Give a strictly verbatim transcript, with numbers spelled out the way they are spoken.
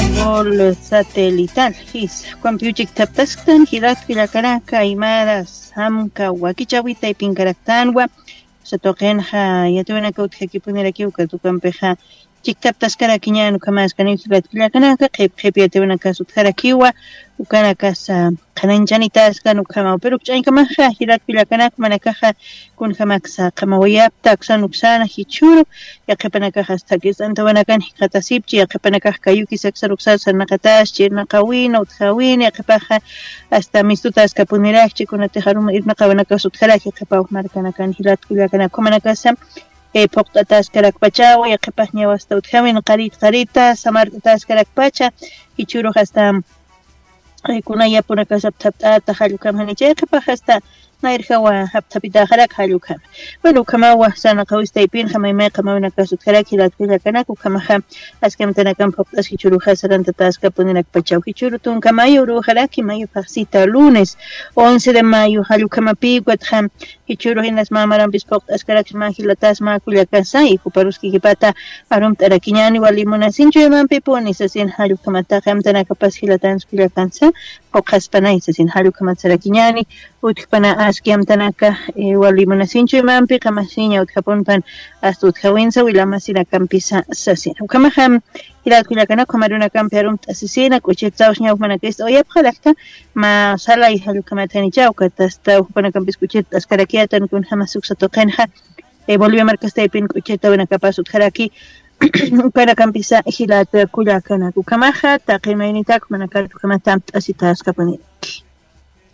Gol satelital his compuchic taptastan hirat kilakaraka imaras hamka wakichawita y pinkaraktanwa satoqenja yatuwana kautja kipunera kiuka tukampeja chiktaptas karakiñanu kamas kaniyulat kilakanaka qip qip yatuwana kasutjara kiwa ukana kasa qananchanitas kanu kama pero chaynkamaja hirat kilakanaka manakaja kun kamaksa qamawayapta aksanuksana hichuru yaqipanakaja hasta kisantawanakan hiqatasipchi yaqipanakaja kayuki saksaruksa naqatash chirnaqawina utqawina yaqipaja hasta mistutas kapuniraqchi kunata haruma irnaqawanaka sutjaraq yaqipa markanakan hirat kilakanaka manakasa e poqtatas karakpachawa yaqipa ñawasta utqawina qarit qarita samartatas karakpacha hichuru hasta kunaya punaka saptaptata hallukam yaqipa hasta nairjawa haptapita harak hallukam bueno kamawa sana qawistaypin hamaymay qamawna kasutjarak hilat kilakanaku kamaja askamtanakan poqtas hichuru hasarantatas kapunirak pachaw hichuru tunkamayo rujaraki mayo pasita lunes once de mayo hallukamapi watjam hichuru hinas mamarampis poqtas karak mahilatas makullakasa y kuparuski kipata arum tarakiñani walimuna sinchu emanpi punis asin hallukamata qamtanakapas hilatans kullakansa poqaspanay asin hallukamatarakiñani utkpana askiamtanaka e, walimuna sinchu emanpi qamasiña utkapunpan hasta utkawinsa wilamasina kampisa sasina ukamajam hilat kullakanaka maruna kampi arum t'asisina kuchitsaws ñawmanakista oyapqalaqta ma salay hallukamatani chawka hasta upana kampis kuchit askarakiatan kun hama suksatoqenja e Bolivia markastaypin kuchita wana kapas utjaraki ukana kampisa hilat kullakanaku kamaja taqimaynitak manakar tukamata t'asitas kapani